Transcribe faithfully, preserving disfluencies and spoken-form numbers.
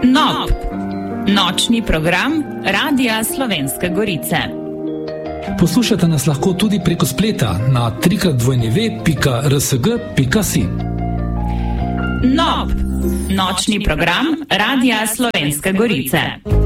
N O P, nočni program Radia Slovenske Gorice. Poslušate nas lahko tudi preko spleta na trikrat dvojni pika rsg pika si. N O P, nočni program Radia Slovenske Gorice.